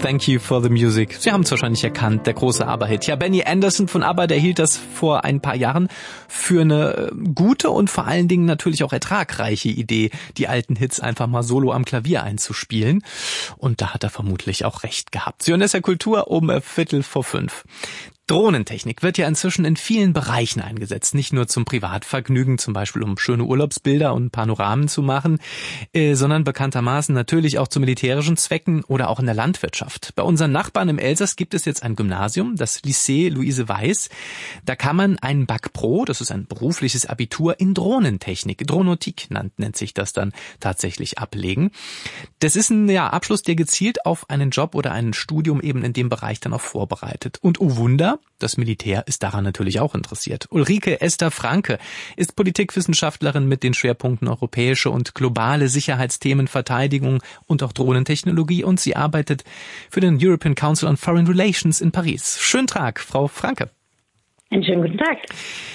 Thank You for the Music. Sie haben es wahrscheinlich erkannt, der große ABBA-Hit. Ja, Benny Andersson von ABBA, der hielt das vor ein paar Jahren für eine gute und vor allen Dingen natürlich auch ertragreiche Idee, die alten Hits einfach mal solo am Klavier einzuspielen. Und da hat er vermutlich auch recht gehabt. Sie hören SR Kultur um 4:45. Drohnentechnik wird ja inzwischen in vielen Bereichen eingesetzt, nicht nur zum Privatvergnügen, zum Beispiel um schöne Urlaubsbilder und Panoramen zu machen, sondern bekanntermaßen natürlich auch zu militärischen Zwecken oder auch in der Landwirtschaft. Bei unseren Nachbarn im Elsass gibt es jetzt ein Gymnasium, das Lycée Luise Weiß. Da kann man einen Bac Pro, das ist ein berufliches Abitur in Drohnentechnik, Dronotik nennt sich das dann tatsächlich, ablegen. Das ist ein Abschluss, der gezielt auf einen Job oder ein Studium eben in dem Bereich dann auch vorbereitet. Und oh Wunder, das Militär ist daran natürlich auch interessiert. Ulrike Esther Franke ist Politikwissenschaftlerin mit den Schwerpunkten europäische und globale Sicherheitsthemen, Verteidigung und auch Drohnentechnologie, und sie arbeitet für den European Council on Foreign Relations in Paris. Schönen Tag, Frau Franke. Einen schönen guten Tag.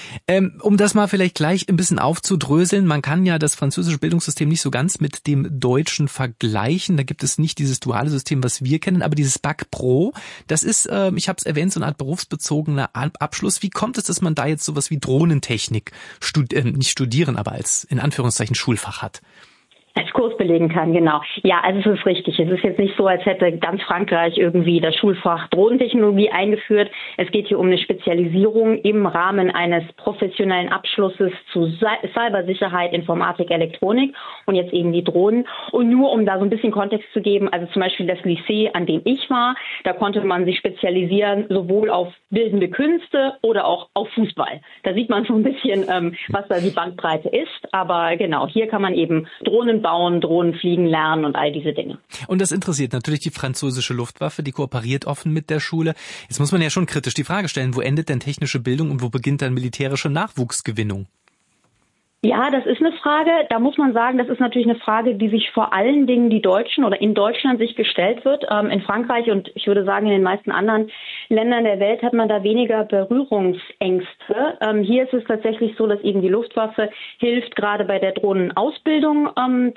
Um das mal vielleicht gleich ein bisschen aufzudröseln, man kann ja das französische Bildungssystem nicht so ganz mit dem deutschen vergleichen. Da gibt es nicht dieses duale System, was wir kennen, aber dieses Bac Pro, das ist, ich habe es erwähnt, so eine Art berufsbezogener Abschluss. Wie kommt es, dass man da jetzt sowas wie Drohnentechnik nicht studieren, aber als in Anführungszeichen Schulfach hat? Als Kurs belegen kann, genau. Ja, also es ist richtig. Es ist jetzt nicht so, als hätte ganz Frankreich irgendwie das Schulfach Drohnentechnologie eingeführt. Es geht hier um eine Spezialisierung im Rahmen eines professionellen Abschlusses zu Cybersicherheit, Informatik, Elektronik und jetzt eben die Drohnen. Und nur um da so ein bisschen Kontext zu geben, also zum Beispiel das Lycée, an dem ich war, da konnte man sich spezialisieren sowohl auf bildende Künste oder auch auf Fußball. Da sieht man so ein bisschen, was da die Bandbreite ist. Aber genau, hier kann man eben Drohnen bauen, Drohnen fliegen lernen und all diese Dinge. Und das interessiert natürlich die französische Luftwaffe, die kooperiert offen mit der Schule. Jetzt muss man ja schon kritisch die Frage stellen, wo endet denn technische Bildung und wo beginnt dann militärische Nachwuchsgewinnung? Ja, das ist eine Frage. Da muss man sagen, das ist natürlich eine Frage, die sich vor allen Dingen die Deutschen oder in Deutschland sich gestellt wird. In Frankreich und ich würde sagen in den meisten anderen Ländern der Welt hat man da weniger Berührungsängste. Hier ist es tatsächlich so, dass eben die Luftwaffe hilft, gerade bei der Drohnenausbildung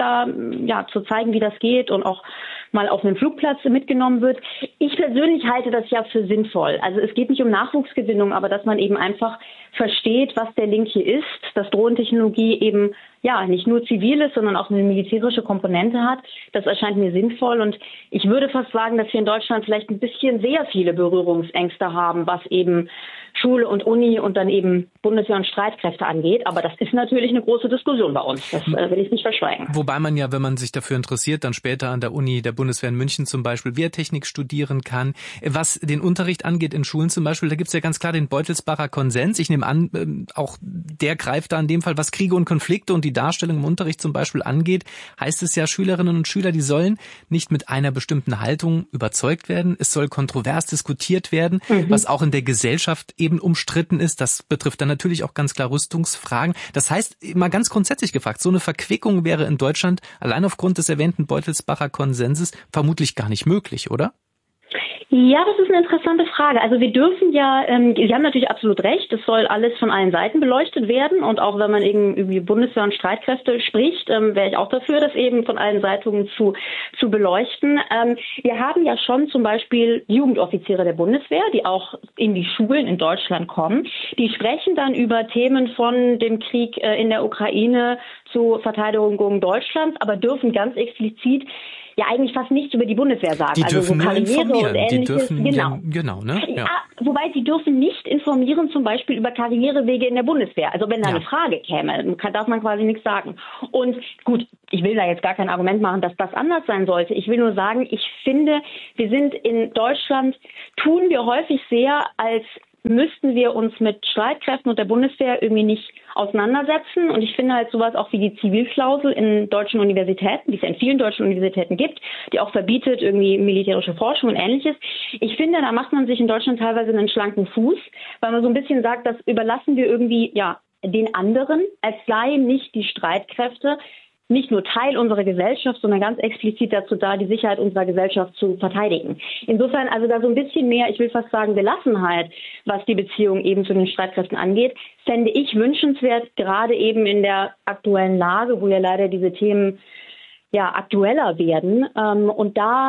zu zeigen, wie das geht und auch mal auf einen Flugplatz mitgenommen wird. Ich persönlich halte das ja für sinnvoll. Also es geht nicht um Nachwuchsgewinnung, aber dass man eben einfach versteht, was der Link hier ist, dass Drohnentechnologie eben nicht nur zivil ist, sondern auch eine militärische Komponente hat. Das erscheint mir sinnvoll und ich würde fast sagen, dass wir in Deutschland vielleicht ein bisschen sehr viele Berührungsängste haben, was eben Schule und Uni und dann eben Bundeswehr und Streitkräfte angeht. Aber das ist natürlich eine große Diskussion bei uns. Das will ich nicht verschweigen. Wobei man ja, wenn man sich dafür interessiert, dann später an der Uni der Bundeswehr in München zum Beispiel Wehrtechnik studieren kann. Was den Unterricht angeht in Schulen zum Beispiel, da gibt's ja ganz klar den Beutelsbacher Konsens. Ich nehme an, auch der greift da in dem Fall, was Kriege und Konflikte und die Darstellung im Unterricht zum Beispiel angeht, heißt es ja, Schülerinnen und Schüler, die sollen nicht mit einer bestimmten Haltung überzeugt werden. Es soll kontrovers diskutiert werden, was auch in der Gesellschaft eben umstritten ist. Das betrifft dann natürlich auch ganz klar Rüstungsfragen. Das heißt, mal ganz grundsätzlich gefragt, so eine Verquickung wäre in Deutschland allein aufgrund des erwähnten Beutelsbacher Konsenses vermutlich gar nicht möglich, oder? Ja, das ist eine interessante Frage. Also wir dürfen ja, Sie haben natürlich absolut recht, es soll alles von allen Seiten beleuchtet werden und auch wenn man irgendwie Bundeswehr und Streitkräfte spricht, wäre ich auch dafür, das eben von allen Seiten zu beleuchten. Wir haben ja schon zum Beispiel Jugendoffiziere der Bundeswehr, die auch in die Schulen in Deutschland kommen. Die sprechen dann über Themen von dem Krieg in der Ukraine zur Verteidigung Deutschlands, aber dürfen ganz explizit eigentlich fast nichts über die Bundeswehr sagen. Die dürfen so nur informieren. Und Ähnliches. Die dürfen, genau, ne? Ja. Wobei sie dürfen nicht informieren, zum Beispiel über Karrierewege in der Bundeswehr. Also wenn da eine Frage käme, darf man quasi nichts sagen. Und gut, ich will da jetzt gar kein Argument machen, dass das anders sein sollte. Ich will nur sagen, ich finde, wir sind in Deutschland, tun wir häufig sehr, als müssten wir uns mit Streitkräften und der Bundeswehr irgendwie nicht auseinandersetzen. Und ich finde halt sowas auch wie die Zivilklausel in deutschen Universitäten, die es ja in vielen deutschen Universitäten gibt, die auch verbietet irgendwie militärische Forschung und Ähnliches. Ich finde, da macht man sich in Deutschland teilweise einen schlanken Fuß, weil man so ein bisschen sagt, das überlassen wir irgendwie den anderen, als seien nicht die Streitkräfte nicht nur Teil unserer Gesellschaft, sondern ganz explizit dazu da, die Sicherheit unserer Gesellschaft zu verteidigen. Insofern also da so ein bisschen mehr, ich will fast sagen, Gelassenheit, was die Beziehung eben zu den Streitkräften angeht, fände ich wünschenswert, gerade eben in der aktuellen Lage, wo ja leider diese Themen aktueller werden. Und da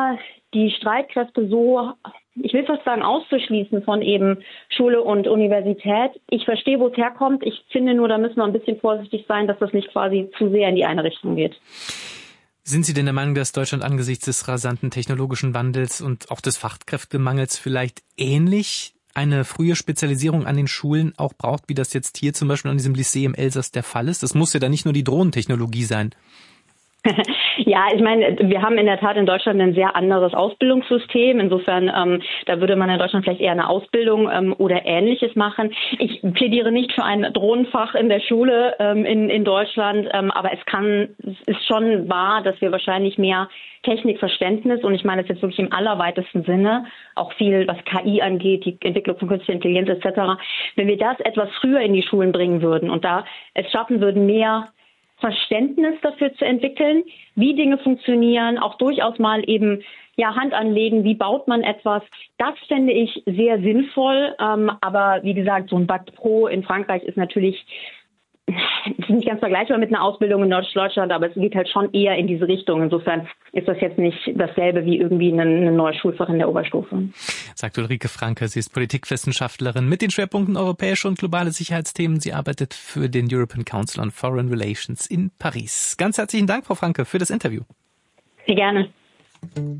die Streitkräfte so, ich will fast sagen, auszuschließen von eben Schule und Universität. Ich verstehe, wo es herkommt. Ich finde nur, da müssen wir ein bisschen vorsichtig sein, dass das nicht quasi zu sehr in die eine Richtung geht. Sind Sie denn der Meinung, dass Deutschland angesichts des rasanten technologischen Wandels und auch des Fachkräftemangels vielleicht ähnlich eine frühe Spezialisierung an den Schulen auch braucht, wie das jetzt hier zum Beispiel an diesem Lycée im Elsass der Fall ist? Das muss ja dann nicht nur die Drohnentechnologie sein. Ja, ich meine, wir haben in der Tat in Deutschland ein sehr anderes Ausbildungssystem. Insofern, da würde man in Deutschland vielleicht eher eine Ausbildung oder Ähnliches machen. Ich plädiere nicht für ein Drohnenfach in der Schule in Deutschland, aber es ist schon wahr, dass wir wahrscheinlich mehr Technikverständnis, und ich meine das jetzt wirklich im allerweitesten Sinne, auch viel, was KI angeht, die Entwicklung von künstlicher Intelligenz etc., wenn wir das etwas früher in die Schulen bringen würden und da es schaffen würden, mehr Verständnis dafür zu entwickeln, wie Dinge funktionieren, auch durchaus mal eben Hand anlegen, wie baut man etwas. Das fände ich sehr sinnvoll. Aber wie gesagt, so ein Bac Pro in Frankreich ist natürlich nicht ganz vergleichbar mit einer Ausbildung in Deutschland, aber es geht halt schon eher in diese Richtung. Insofern ist das jetzt nicht dasselbe wie irgendwie ein neues Schulfach in der Oberstufe. Sagt Ulrike Franke, sie ist Politikwissenschaftlerin mit den Schwerpunkten europäische und globale Sicherheitsthemen. Sie arbeitet für den European Council on Foreign Relations in Paris. Ganz herzlichen Dank, Frau Franke, für das Interview. Sehr gerne.